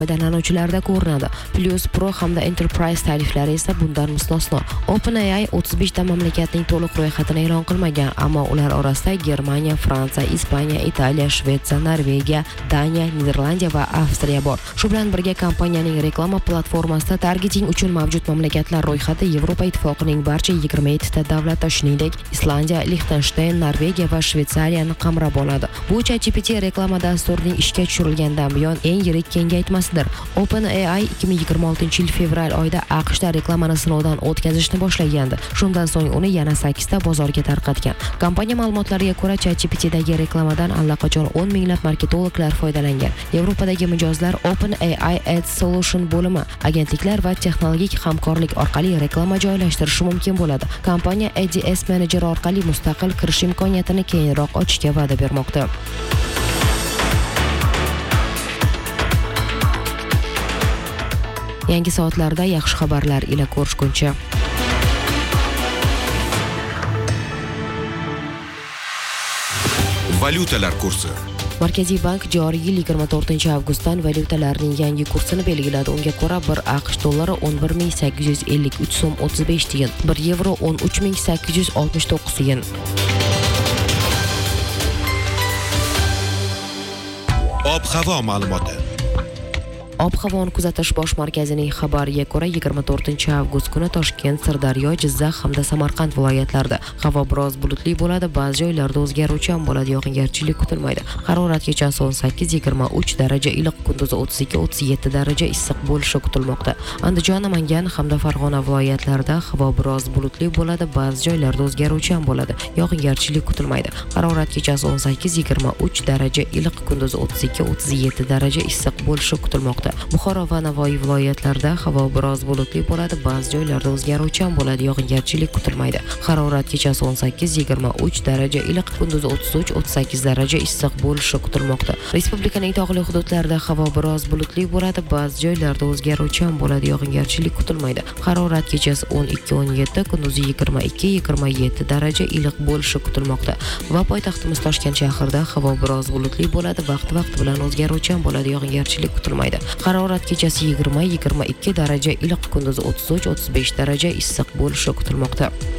foydalanuvchilarda ko'rinadi. Plus Pro hamda Enterprise tariflari esa bundan mustasno. OpenAI 35 ta mamlakatning to'liq ro'yxatini e'lon qilmagan, ammo ular orasida Germaniya, Fransiya, Ispaniya, Italiya, Shvetsiya, Norvegiya, Daniya, Niderlandiya va Avstriya bor. Shu bilan birga kompaniyaning reklama platformasida targeting uchun mavjud mamlakatlar ro'yxati Yevropa Ittifoqining barcha 27 ta davlati, shuningdek Islandiya, Liechtenstein, Norvegiya va Shvetsariyani qamrab oladi. Bu ChatGPT reklama dasturining ishga tushirilgandan buyon eng yirik kengaytmasidir. OpenAI 2026-yil fevral oyida AQShda reklamani sinovdan o'tkazishni boshlagandi. Shundan so'ng uni yana 8 ta bozorga tarqatgan. Kompaniya ma'lumotlariga ko'ra, ChatGPTdagi reklamadan allaqachon 10 minglab marketologlar foydalangan. Yevropadagi mijozlar OpenAI Ads Solution bo'limi, agentliklar va texnologik hamkorlik orqali reklama joylashtirishi mumkin bo'ladi. Kompaniya Ads Manager orqali mustaqil kirish imkoniyatini keyinroq ochishga va'da bermoqda. Yangi soatlarda yaxshi xabarlar ila ko'rishguncha. Valyutalar kursi. Markaziy bank joriy yil 24-avgustdan valyutalarning yangi kursini belgiladi. Unga ko'ra 1 AQSh dollari 11.853 so'm 35 tiyin, 1 yevro 13.869 tiyin. Ob-havo ma'lumoti. Ob-havoni kuzatish bosh markazining xabariga ko'ra 24-avgust kuni Toshkent, Sirdaryo, Jizzax hamda Samarqand viloyatlarida havo biroz bulutli bo'ladi, ba'zi joylarda o'zgaruvchan bo'ladi, yog'ingarchilik kutilmaydi. Harorat kechasi 18-23 daraja iliq, kunduzi 32-37 daraja issiq bo'lishi kutilmoqda. Andijon, Namangan hamda Farg'ona viloyatlarida havo biroz bulutli bo'ladi, ba'zi joylarda o'zgaruvchan bo'ladi, yog'ingarchilik kutilmaydi. Harorat kechasi 18-23 daraja iliq, kunduzi 32-37 daraja issiq bo'lishi kutilmoqda. Buxoro va Navoiy viloyatlarida havo biroz bulutli bo'ladi, ba'zi joylarda o'zgaruvchan bo'ladi, yog'ingarchilik kutilmaydi. Harorat kechasi 18-23 daraja iliq, kunduzi 33-38 daraja issiq bo'lishi kutilmoqda. Respublikaning tog'li hududlarida havo biroz bulutli bo'ladi, ba'zi joylarda o'zgaruvchan bo'ladi, yog'ingarchilik kutilmaydi. Harorat kechasi 12-17, kunduzi 22-27 daraja iliq bo'lishi kutilmoqda. Va poytaxtimiz Toshkent shahrida havo biroz bulutli bo'ladi, vaqti bilan o'zgaruvchan bo'ladi, yog'ingarchilik kutilmaydi. Harorat kechasi 20-22 daraja iliq, kunduzi 33-35 daraja issiq bo'lishi kutilmoqda.